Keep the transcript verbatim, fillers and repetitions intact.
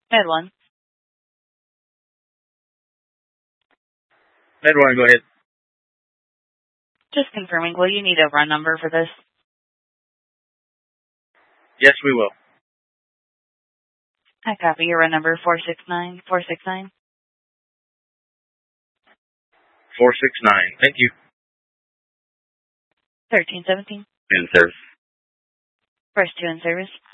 Med one. Med one, go ahead. Just confirming, will you need a run number for this? Yes, we will. I copy your run number four six nine four six nine. four six nine. Thank you. thirteen seventeen. In service. First two in service.